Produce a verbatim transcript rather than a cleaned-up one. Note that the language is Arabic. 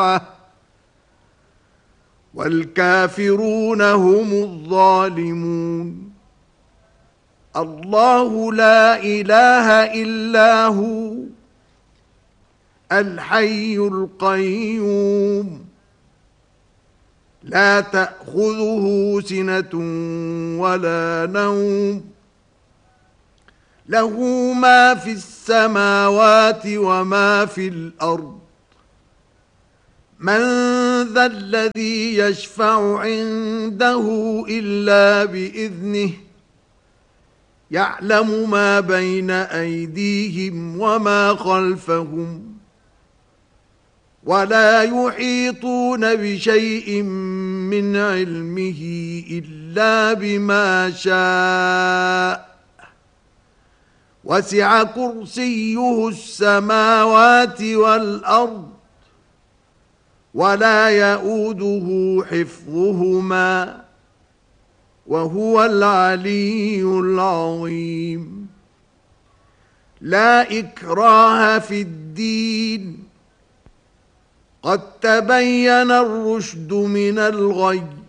والكافرون هم الظالمون. الله لا إله إلا هو الحي القيوم لا تأخذه سنة ولا نوم، له ما في السماوات وما في الأرض. من ذا الذي يشفع عنده إلا بإذنه، يعلم ما بين أيديهم وما خلفهم، ولا يحيطون بشيء من علمه إلا بما شاء. وسع كرسيه السماوات والأرض، ولا يؤوده حفظهما، وهو العلي العظيم. لا إكراه في الدين، قد تبين الرشد من الغي،